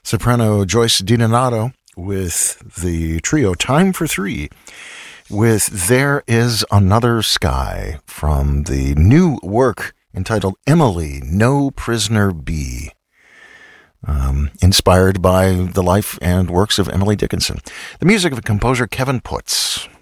Soprano Joyce DiDonato with the trio Time for Three with There Is Another Sky from the new work entitled Emily, No Prisoner Be, inspired by the life and works of Emily Dickinson. The music of composer Kevin Putz.